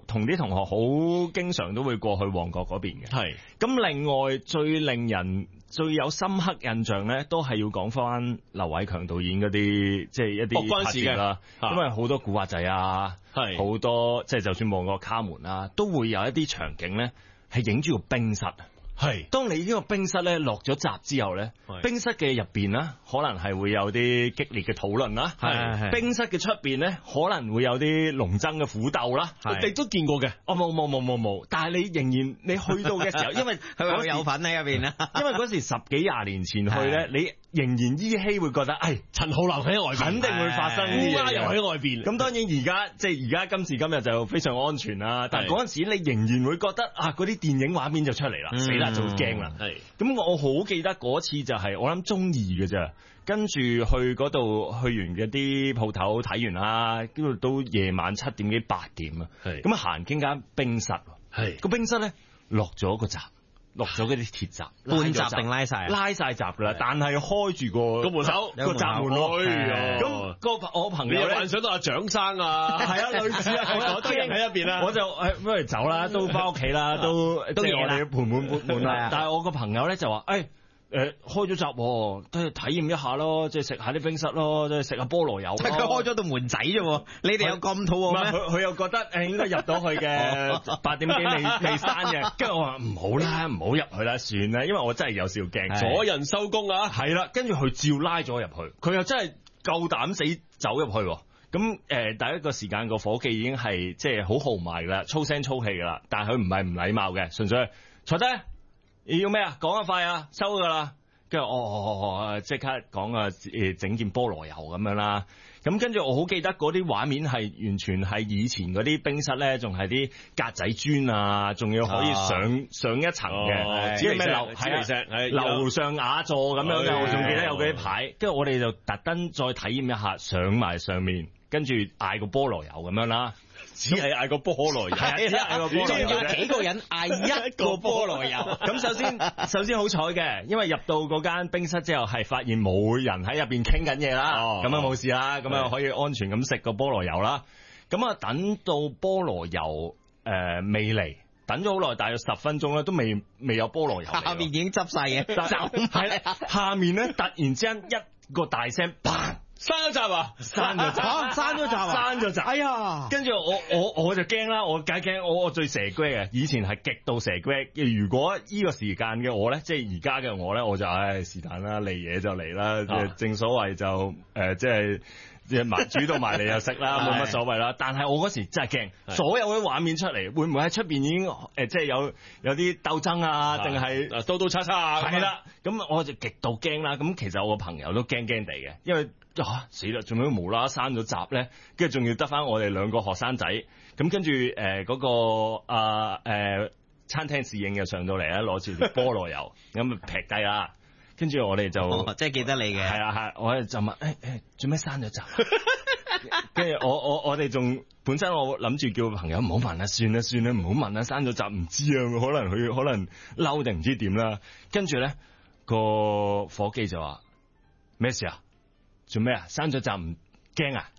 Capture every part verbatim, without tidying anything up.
同啲同學好經常都會過去旺角嗰邊嘅。係。咁另外最令人最有深刻印象咧，都係要講翻劉偉強導演嗰啲，即係一啲拍攝啦。因為好多古惑仔啊，係好多即係就算旺角卡門啊，都會有一啲場景咧係影住個冰室。係，當你呢個冰室咧落咗閘之後咧，冰室嘅入邊啦，可能係會有啲激烈嘅討論啦。係，冰室嘅出邊咧，可能會有啲龍爭嘅虎鬥啦。你都見過嘅？哦，冇冇冇冇冇。但係你仍然你去到嘅時候，因為佢有份喺入邊啦。 因為嗰時十幾廿年前去咧，你仍然依稀會覺得，誒，陳浩南喺外邊，肯定會發生啲嘢，又喺外邊。咁當然而家即係而家今時今日就非常安全啦。但係嗰陣時你仍然會覺得啊，嗰啲電影畫面就出嚟啦，死啦！就驚啦，係咁我好記得嗰次就係、是、我諗中二嘅啫，跟住去嗰度去完嗰啲鋪頭睇完啦，跟住到夜晚七點幾八點啊，係咁啊行經間冰室，係個冰室咧落咗個閘，落咗嗰啲鐵閘， 半閘定拉晒， 拉晒閘噶啦，但係開住個個門口個閘門咯，咁個我朋友咧幻想到阿蔣生啊，係啊類似啊，好多人喺入邊啦，我就誒不如走啦，都翻屋企啦，都都夜啦，盆滿缽滿啦，但係我個朋友咧就話誒。誒，開咗閘，都係體驗一下咯，即係食下啲冰室咯，即係食下菠蘿油。 佢開咗道門仔啫，你哋有咁肚餓咩？ 佢佢又覺得誒應該入到去嘅，八點幾未未閂嘅。跟住我話唔好啦，唔好入去啦，算啦，因為我真係有少驚。阻人收工啊！係啦，跟住佢照拉咗入去，佢又真係夠膽死走入去。咁誒，第一個時間個伙計已經係即係好豪邁噶啦，粗聲粗氣噶啦，但係佢唔係唔禮貌嘅，純粹坐低。要咩啊？講得快啊，收噶啦。跟住哦哦哦，即刻講啊，誒整件菠蘿油咁樣啦。咁跟住我好記得嗰啲畫面係完全係以前嗰啲冰室咧，仲係啲格仔磚啊，仲要可以上、啊、上一層嘅，只係咩樓係係樓上雅座咁樣嘅。我仲記得有嗰啲牌。跟住我哋就特登再體驗一下，上埋上面，跟住嗌個菠蘿油咁樣啦。只係嗌個菠蘿油，係啊，嗌個菠蘿油， 要幾個人嗌一個菠蘿油。 咁首先，首先好彩嘅，因為入到嗰間冰室之後，係發現冇人喺入邊傾緊嘢啦，咁啊冇事啦，咁啊可以安全咁食個菠蘿油啦。咁啊等到菠蘿油誒未嚟，等咗好耐，大約十分鐘啦，都未未有菠蘿油。 下面已經執晒嘢，就係啦。下面咧突然之間一個大聲，砰！閂咗閘啊！閂咗閘， 閂咗閘啊！ 閂咗閘。哎呀！跟住我我我就驚啦，我梗係驚，我我最蛇龜嘅，以前係極度蛇龜。如果呢個時間嘅我咧，即係而家嘅我咧，我就唉是但啦，嚟嘢就嚟啦。啊、正所謂就誒、呃，即係即係埋煮到埋嚟就食啦，冇乜所謂啦。但係我嗰時真係驚，所有嘅畫面出嚟，會唔會喺出邊已經誒、呃，即係有有啲鬥爭啊，定係刀刀叉叉啊？係啦，咁我就極度驚啦。咁其實我個朋友都驚驚地嘅，因為。啊死啦！仲要無啦啦閂咗閘咧，跟住仲要得翻我哋兩個學生仔，咁跟住誒嗰個啊誒、呃、餐廳侍應又上到嚟咧，攞住條菠蘿油咁啊劈低啦，跟住我哋就、 哦、即係記得你嘅係啊係，我哋就問誒誒做咩閂咗閘？跟住我我我哋仲本身我諗住叫朋友唔好問啦，算啦算啦，唔好問啦，閂咗閘唔知啊，可能佢可能嬲定唔知點啦。跟住咧個伙計就話咩事啊？做咩啊？閂咗閘唔驚啊？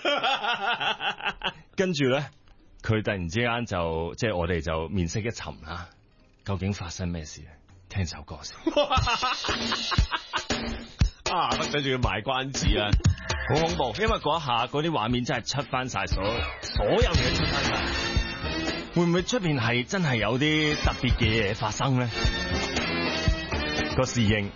跟住咧，佢突然之間就即係我哋就面色一沉啦。究竟發生咩事咧？聽首歌先。啊！不使仲要賣關子啊！好恐怖，因為嗰一下嗰啲畫面真係出翻晒所所有嘢出翻晒。會唔會出邊係真係有啲特別嘅嘢發生咧？個侍應。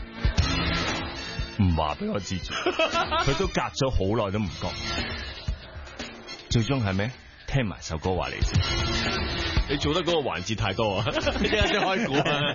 唔話俾我知住，佢都隔咗好耐都唔講。最終係咩？聽埋首歌話你知。你做得嗰個環節太多啊！你聽下先開估啊！